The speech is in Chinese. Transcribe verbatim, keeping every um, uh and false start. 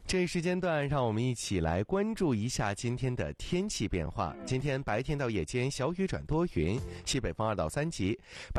这一时间段，让我们一起来关注一下今天的天气变化。今天白天到夜间小雨转多云，西北风二到三级。